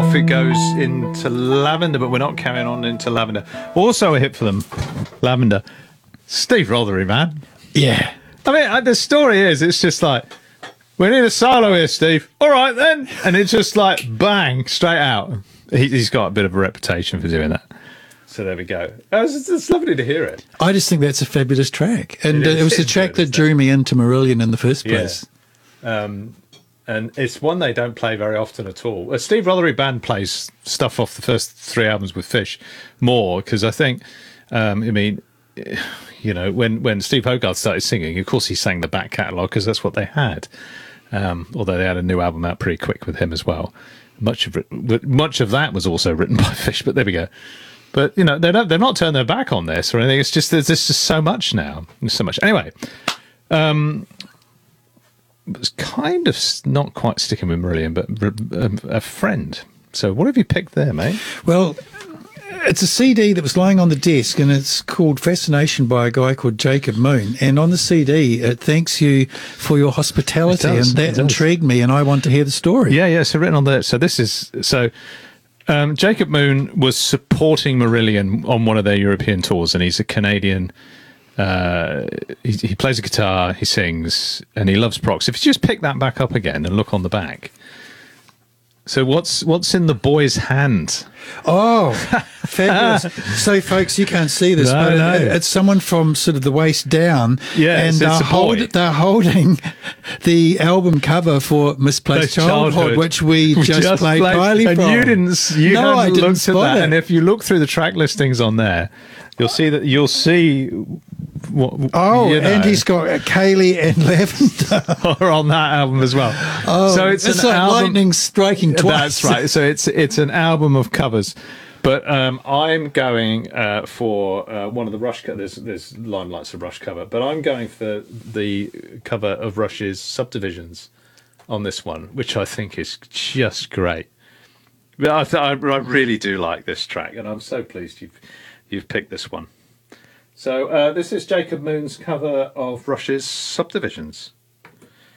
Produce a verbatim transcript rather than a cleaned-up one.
off it goes into Lavender, but we're not carrying on into Lavender. Also a hit for them, Lavender. Steve Rothery, man. Yeah. I mean, the story is, it's just like, we need a solo here, Steve. All right, then. And it's just like, bang, straight out. He, he's got a bit of a reputation for doing that. So there we go. It's, it's lovely to hear it. I just think that's a fabulous track. And it, uh, it was the track good, that drew me into Marillion in the first place. Yeah. Um, and it's one they don't play very often at all. Uh, Steve Rothery Band plays stuff off the first three albums with Fish more, because I think, um, I mean, you know, when, when Steve Hogarth started singing, of course he sang the back catalogue because that's what they had. Um, although they had a new album out pretty quick with him as well. Much of it, much of that was also written by Fish, but there we go. But, you know, they don't, they're not turning their back on this or anything. It's just, there's just so much now. There's so much. Anyway, um, it's kind of not quite sticking with Marillion, but a, a friend. So what have you picked there, mate? Well, it's a C D that was lying on the desk, and it's called Fascination by a guy called Jacob Moon. And on the C D, it thanks you for your hospitality, does, and that intrigued me, and I want to hear the story. Yeah, yeah. So written on there. So this is so. Um, Jacob Moon was supporting Marillion on one of their European tours, and he's a Canadian. Uh, he, he plays a guitar, he sings, and he loves Prox. If you just pick that back up again and look on the back. So what's what's in the boy's hand? Oh, fabulous. So, folks, you can't see this, No, but no. It, it's someone from sort of the waist down. Yeah, and it's- they're, it's a hold, boy. they're holding the album cover for Misplaced Those Childhood, Childhood. which we, We just, played played- Kylie and from. you didn't. You no, hadn't I didn't looked at spot that. it. And if you look through the track listings on there, you'll see that you'll see. What, Oh, you know, and he's got Kaylee and Lavender. are on that album as well. Oh, so it's, it's an like album. lightning striking twice. That's right. So it's it's an album of covers. But um, I'm going uh, for uh, one of the Rush covers. There's, there's Limelight's a Rush cover, but I'm going for the cover of Rush's Subdivisions on this one, which I think is just great. But I, th- I really do like this track, and I'm so pleased you've you've picked this one. So uh, this is Jacob Moon's cover of Rush's Subdivisions.